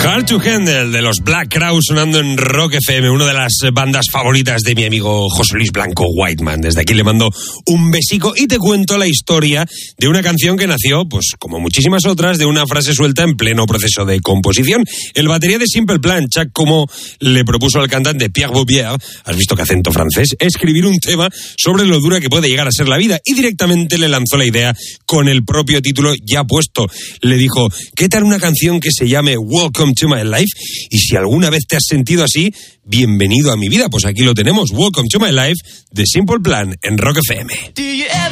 Hard to Handle de los Black Crowes sonando en Rock FM, una de las bandas favoritas de mi amigo José Luis Blanco Whiteman. Desde aquí le mando un besico y te cuento la historia de una canción que nació, pues como muchísimas otras, de una frase suelta en pleno proceso de composición. El batería de Simple Plan, Chuck, como le propuso al cantante Pierre Bouvier, has visto que acento francés, escribir un tema sobre lo dura que puede llegar a ser la vida, y directamente le lanzó la idea con el propio título ya puesto. Le dijo, ¿qué tal una canción que se llame Welcome to My Life? Y si alguna vez te has sentido así, bienvenido a mi vida. Pues aquí lo tenemos, Welcome to My Life de Simple Plan en Rock FM.